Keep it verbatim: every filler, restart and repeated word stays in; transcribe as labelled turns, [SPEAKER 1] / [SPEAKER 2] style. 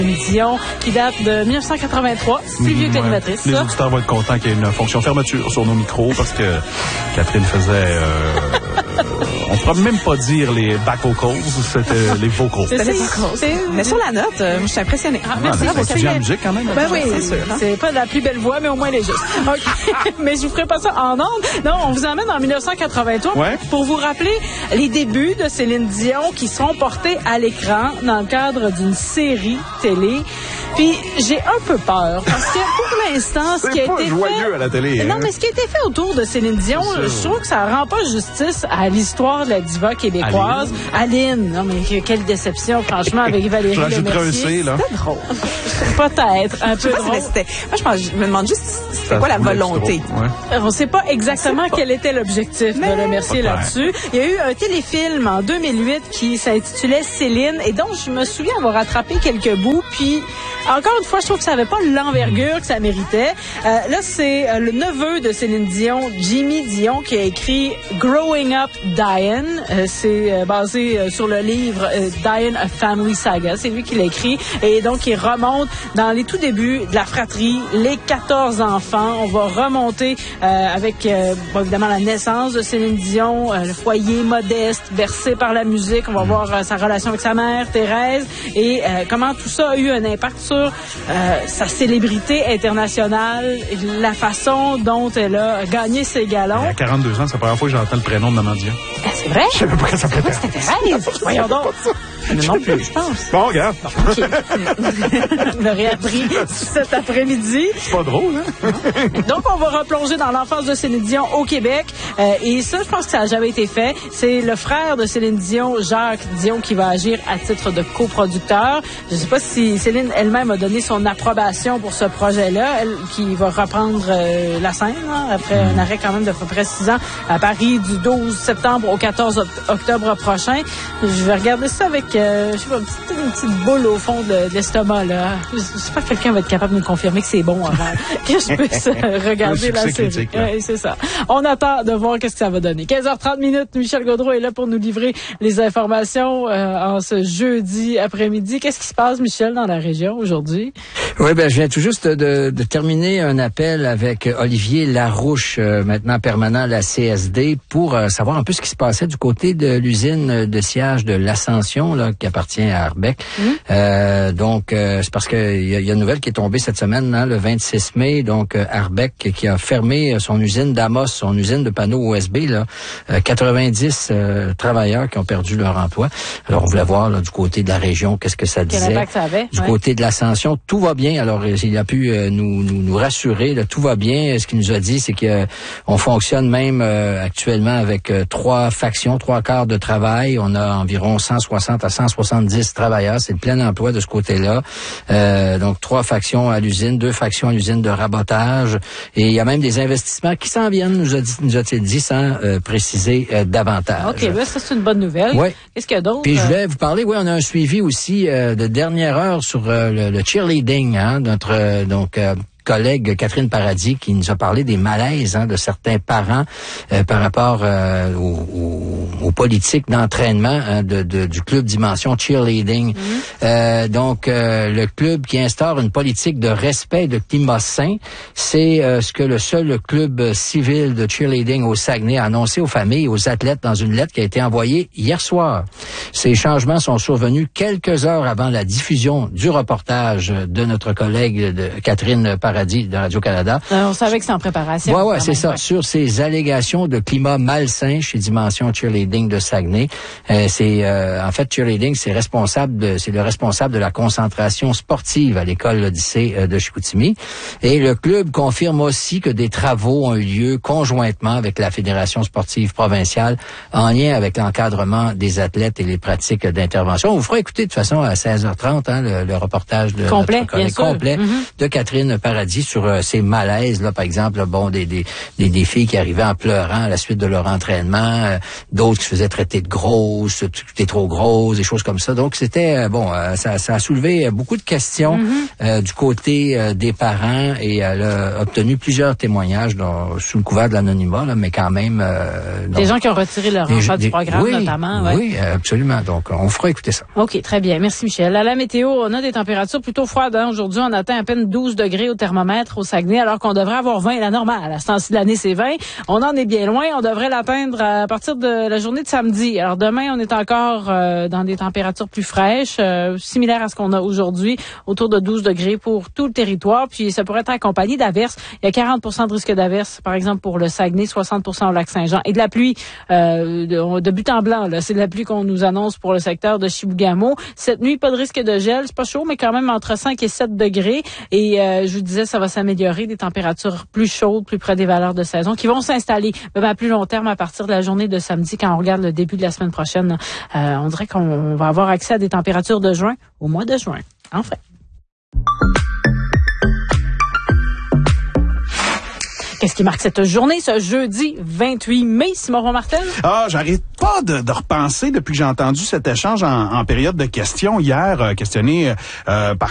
[SPEAKER 1] Dion, qui date de dix-neuf cent quatre-vingt-trois. C'est plus mmh, vieux que l'animatrice.
[SPEAKER 2] Ouais. Les auditeurs vont être contents qu'il y ait une fonction fermeture sur nos micros parce que Catherine faisait... Euh, on ne pourrait même pas dire les back vocals, c'était les vocals.
[SPEAKER 3] C'est les vocals. Mais sur la note, euh, je suis impressionnée.
[SPEAKER 1] Ah, merci.
[SPEAKER 2] Ah, c'est bien la musique quand même.
[SPEAKER 3] Ben oui, c'est sûr.
[SPEAKER 1] Hein? C'est pas de la plus belle voix, mais au moins elle est juste. Okay. Mais je vous ferai pas ça en ondes. Non, on vous emmène en dix-neuf cent quatre-vingt-trois
[SPEAKER 2] ouais.
[SPEAKER 1] pour vous rappeler les débuts de Céline Dion qui seront portés à l'écran dans le cadre d'une série télé. Puis j'ai un peu peur parce que pour l'instant, ce qui a été
[SPEAKER 2] joyeux
[SPEAKER 1] fait,
[SPEAKER 2] à la télé.
[SPEAKER 1] Non,
[SPEAKER 2] hein?
[SPEAKER 1] mais ce qui a été fait autour de Céline Dion, je trouve que ça rend pas justice à l'histoire de la diva québécoise. Aline. Aline. Non, mais quelle déception, franchement, avec Valérie Lemercier.
[SPEAKER 3] C'était drôle.
[SPEAKER 1] Peut-être un peu drôle.
[SPEAKER 3] Moi, je, pense, je me demande juste c'était quoi la volonté.
[SPEAKER 1] Ouais. On ne sait pas exactement quel pas. était l'objectif mais de Lemercier là-dessus. Il y a eu un téléfilm en deux mille huit qui s'intitulait Céline et donc je me souviens avoir rattrapé quelques bouts puis encore une fois, je trouve que ça n'avait pas l'envergure que ça méritait. Euh, là, c'est euh, le neveu de Céline Dion, Jimmy Dion, qui a écrit Growing Up Diane. Euh, c'est euh, basé euh, sur le livre euh, Diane, A Family Saga. C'est lui qui l'a écrit. Et donc, il remonte dans les tout débuts de la fratrie, les quatorze enfants. On va remonter euh, avec, euh, bon, évidemment, la naissance de Céline Dion, euh, le foyer modeste, bercé par la musique. On va voir euh, sa relation avec sa mère, Thérèse, et euh, comment tout ça a eu un impact sur Euh, sa célébrité internationale, la façon dont elle a gagné ses galons.
[SPEAKER 2] À quarante-deux ans, c'est la première fois que j'entends le prénom de Maman Dion.
[SPEAKER 1] Ah, c'est vrai?
[SPEAKER 2] Je savais pas que ça
[SPEAKER 1] s'appelait. C'était Thérèse. Voyons donc. Mais non plus, je pense.
[SPEAKER 2] Bon, regarde.
[SPEAKER 1] Okay. On a réappris cet après-midi.
[SPEAKER 2] C'est pas drôle, hein?
[SPEAKER 1] Donc, on va replonger dans l'enfance de Céline Dion au Québec. Euh, et ça, je pense que ça n'a jamais été fait. C'est le frère de Céline Dion, Jacques Dion, qui va agir à titre de coproducteur. Je ne sais pas si Céline elle-même a donné son approbation pour ce projet-là, elle qui va reprendre euh, la scène hein, après un arrêt quand même de peu près six ans à Paris du douze septembre au quatorze octobre prochain. Je vais regarder ça avec Euh, je sais pas, une petite, une petite boule au fond de, de l'estomac, là. J'espère que quelqu'un va être capable de nous confirmer que c'est bon avant que je puisse euh, regarder la série.
[SPEAKER 2] Critique,
[SPEAKER 1] ouais, c'est ça. On attend de voir qu'est-ce que ça va donner. quinze heures trente minutes, Michel Gaudreau est là pour nous livrer les informations euh, en ce jeudi après-midi. Qu'est-ce qui se passe, Michel, dans la région aujourd'hui?
[SPEAKER 4] Oui, ben, je viens tout juste de, de terminer un appel avec Olivier Larouche, euh, maintenant permanent à la C S D, pour euh, savoir un peu ce qui se passait du côté de l'usine de sciage de l'Ascension, là, qui appartient à Arbec. Mmh. Euh, donc, euh, c'est parce que il y, y a une nouvelle qui est tombée cette semaine, hein, le vingt-six mai. Donc, euh, Arbec qui a fermé son usine d'Amos, son usine de panneaux O S B, là, euh, quatre-vingt-dix euh, travailleurs qui ont perdu leur emploi. Alors, on voulait voir là, du côté de la région, qu'est-ce que ça disait.
[SPEAKER 1] Quel impact ça avait?
[SPEAKER 4] Du
[SPEAKER 1] ouais.
[SPEAKER 4] côté de l'Ascension, tout va bien. Alors, il a pu euh, nous, nous, nous rassurer, là, tout va bien. Ce qu'il nous a dit, c'est que on fonctionne même euh, actuellement avec euh, trois factions, trois quarts de travail. On a environ cent soixante à cent soixante-dix travailleurs. C'est le plein emploi de ce côté-là. Euh, donc, trois factions à l'usine, deux factions à l'usine de rabotage. Et il y a même des investissements qui s'en viennent, nous a dit, nous a-t-il dit, sans euh, préciser euh, davantage.
[SPEAKER 1] OK, ben ça, c'est une bonne nouvelle.
[SPEAKER 4] Oui.
[SPEAKER 1] Qu'est-ce qu'il y a d'autre?
[SPEAKER 4] Puis je vais vous parler, oui, on a un suivi aussi euh, de dernière heure sur euh, le, le cheerleading, hein, notre euh, donc euh, collègue Catherine Paradis qui nous a parlé des malaises hein, de certains parents euh, par rapport euh, aux, aux, aux politiques d'entraînement hein, de, de, du club Dimension Cheerleading. Mm-hmm. Euh, donc, euh, le club qui instaure une politique de respect de climat sain, c'est euh, ce que le seul club civil de cheerleading au Saguenay a annoncé aux familles et aux athlètes dans une lettre qui a été envoyée hier soir. Ces changements sont survenus quelques heures avant la diffusion du reportage de notre collègue de Catherine Paradis Paradis de Radio-Canada.
[SPEAKER 1] Euh, on savait que c'est en préparation.
[SPEAKER 4] Ouais, ouais, c'est ça.
[SPEAKER 1] Ouais.
[SPEAKER 4] Sur ces allégations de climat malsain chez Dimension Cheerleading de Saguenay. Euh, c'est, euh, en fait, Cheerleading, c'est responsable de, c'est le responsable de la concentration sportive à l'école L'Odyssée euh, de Chicoutimi. Et le club confirme aussi que des travaux ont eu lieu conjointement avec la Fédération sportive provinciale en lien avec l'encadrement des athlètes et les pratiques d'intervention. On vous fera écouter de toute façon à seize heures trente, hein, le, le reportage de
[SPEAKER 1] complet,
[SPEAKER 4] notre collègue
[SPEAKER 1] bien sûr.
[SPEAKER 4] complet
[SPEAKER 1] mm-hmm.
[SPEAKER 4] de Catherine Paradis Paradis sur euh, ces malaises, là, par exemple, là, bon, des, des, des, des filles qui arrivaient en pleurant à la suite de leur entraînement, euh, d'autres qui se faisaient traiter de grosses, tu es trop grosse, des choses comme ça. Donc, c'était, euh, bon, euh, ça, ça a soulevé beaucoup de questions mm-hmm. euh, du côté euh, des parents et elle a obtenu plusieurs témoignages dans, sous le couvert de l'anonymat, là, mais quand même... Euh,
[SPEAKER 1] des donc, gens qui ont retiré leur enfant du programme,
[SPEAKER 4] oui,
[SPEAKER 1] notamment. Ouais.
[SPEAKER 4] Oui, absolument. Donc, on fera écouter ça.
[SPEAKER 1] OK, très bien. Merci, Michel. À la météo, on a des températures plutôt froides. Hein. Aujourd'hui, on atteint à peine douze degrés au thermomètre au Saguenay, alors qu'on devrait avoir vingt à la normale. À ce temps-ci de l'année, c'est vingt. On en est bien loin. On devrait l'atteindre à partir de la journée de samedi. Alors, demain, on est encore euh, dans des températures plus fraîches, euh, similaires à ce qu'on a aujourd'hui, autour de douze degrés pour tout le territoire. Puis, ça pourrait être accompagné d'averses. Il y a quarante pour cent de risque d'averses, par exemple, pour le Saguenay, soixante pour cent au Lac-Saint-Jean. Et de la pluie euh, de, de but en blanc, là. C'est de la pluie qu'on nous annonce pour le secteur de Chibougamau. Cette nuit, pas de risque de gel. C'est pas chaud, mais quand même entre cinq et sept degrés. Et euh, je vous disais, ça va s'améliorer. Des températures plus chaudes, plus près des valeurs de saison, qui vont s'installer même à plus long terme à partir de la journée de samedi. Quand on regarde le début de la semaine prochaine, euh, on dirait qu'on va avoir accès à des températures de juin au mois de juin. Enfin. Qu'est-ce qui marque cette journée, ce jeudi vingt-huit mai, Simon Martel?
[SPEAKER 2] Ah, j'arrête pas de, de repenser depuis que j'ai entendu cet échange en, en période de questions hier, euh, questionné euh, par